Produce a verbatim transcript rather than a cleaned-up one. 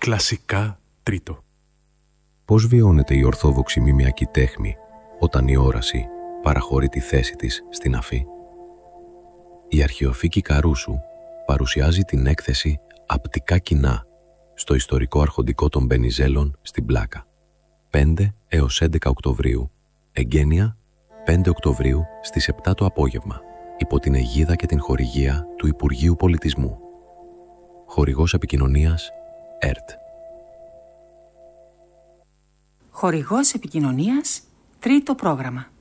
Κλασικά τρίτο. Πώς βιώνεται η ορθόδοξη μιμιακή τέχνη όταν η όραση παραχωρεί τη θέση της στην αφή? Η Αρχαιοθήκη Καρούσου παρουσιάζει την έκθεση «Απτικά κοινά» στο ιστορικό αρχοντικό των Μπενιζέλων στην Πλάκα. πέντε έως έντεκα Οκτωβρίου, εγγένεια πέντε Οκτωβρίου στις επτά το απόγευμα, υπό την αιγίδα και την χορηγία του Υπουργείου Πολιτισμού. Χορηγός επικοινωνίας ΕΡΤ. Χορηγός επικοινωνίας τρίτο πρόγραμμα.